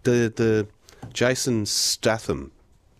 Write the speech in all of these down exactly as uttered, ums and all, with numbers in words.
the, the Jason Statham,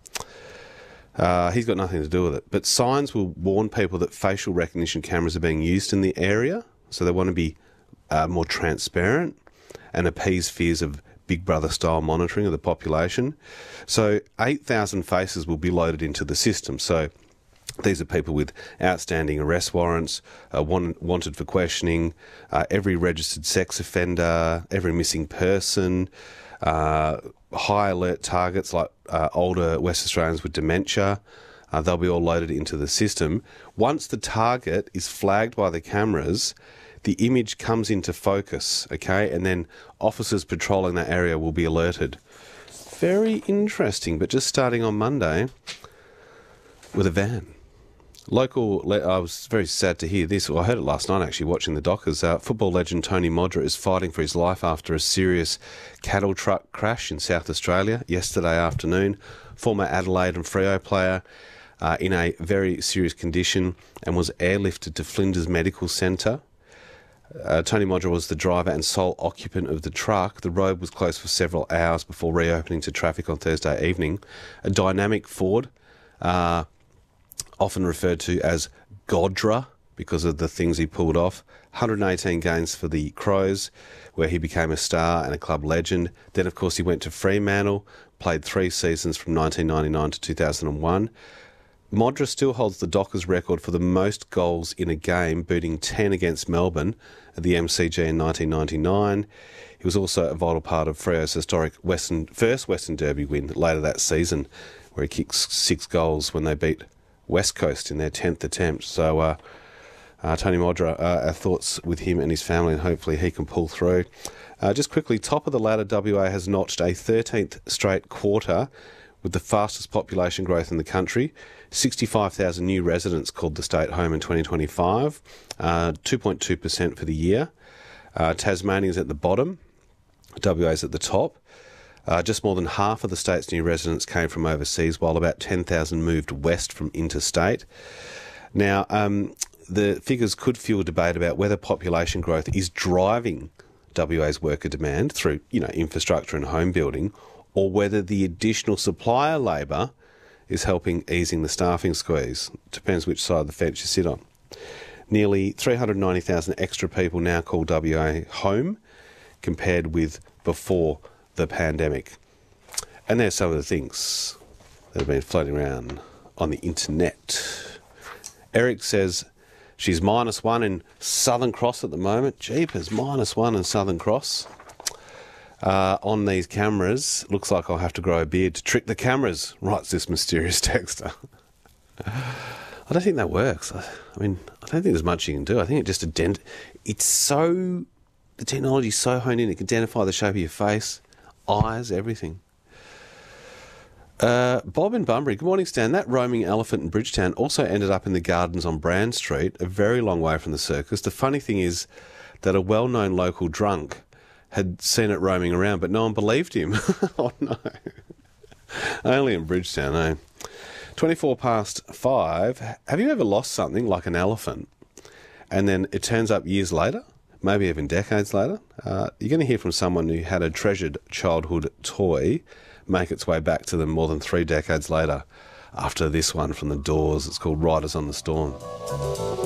uh, he's got nothing to do with it. But signs will warn people that facial recognition cameras are being used in the area, so they want to be uh, more transparent and appease fears of Big Brother-style monitoring of the population. So eight thousand faces will be loaded into the system. So these are people with outstanding arrest warrants, uh, want, wanted for questioning, uh, every registered sex offender, every missing person, uh, high alert targets like uh, older West Australians with dementia. Uh, they'll be all loaded into the system. Once the target is flagged by the cameras, the image comes into focus, okay, and then officers patrolling that area will be alerted. Very interesting, but just starting on Monday with a van. Local, I was very sad to hear this. Well, I heard it last night actually, watching the Dockers. Uh, football legend Tony Modra is fighting for his life after a serious cattle truck crash in South Australia yesterday afternoon. Former Adelaide and Freo player uh, in a very serious condition and was airlifted to Flinders Medical Centre. Uh, Tony Modra was the driver and sole occupant of the truck. The road was closed for several hours before reopening to traffic on Thursday evening. A dynamic Ford, uh, often referred to as Godra because of the things he pulled off. one hundred eighteen games for the Crows, where he became a star and a club legend. Then, of course, he went to Fremantle, played three seasons from nineteen ninety-nine to two thousand one. Modra still holds the Dockers record for the most goals in a game, booting ten against Melbourne at the M C G in nineteen ninety-nine. He was also a vital part of Freo's historic Western, first Western Derby win later that season, where he kicked six goals when they beat West Coast in their tenth attempt. So uh, uh, Tony Modra, uh, our thoughts with him and his family, and hopefully he can pull through. Uh, just quickly, top of the ladder, W A has notched a thirteenth straight quarter with the fastest population growth in the country. sixty-five thousand new residents called the state home in twenty twenty-five, uh, two point two percent for the year. Uh, Tasmania is at the bottom, W A is at the top. Uh, just more than half of the state's new residents came from overseas, while about ten thousand moved west from interstate. Now, um, the figures could fuel debate about whether population growth is driving W A's worker demand through, you know, infrastructure and home building, or whether the additional supplier labour is helping easing the staffing squeeze. Depends which side of the fence you sit on. Nearly three hundred ninety thousand extra people now call W A home, compared with before the pandemic. And there's some of the things that have been floating around on the internet. Eric says she's minus one in Southern Cross at the moment. Jeepers, minus one in Southern Cross. Uh, on these cameras, looks like I'll have to grow a beard to trick the cameras, writes this mysterious texter. I don't think that works. I, I mean, I don't think there's much you can do. I think it just ident- it's so, the technology's so honed in, it can identify the shape of your face, eyes, everything. Uh, Bob in Bunbury, good morning, Stan. That roaming elephant in Bridgetown also ended up in the gardens on Brand Street, a very long way from the circus. The funny thing is that a well-known local drunk had seen it roaming around, but no one believed him. Oh, no. Only in Bridgetown, eh? twenty-four past five. Have you ever lost something like an elephant and then it turns up years later, maybe even decades later? Uh, you're going to hear from someone who had a treasured childhood toy make its way back to them more than three decades later after this one from The Doors. It's called Riders on the Storm.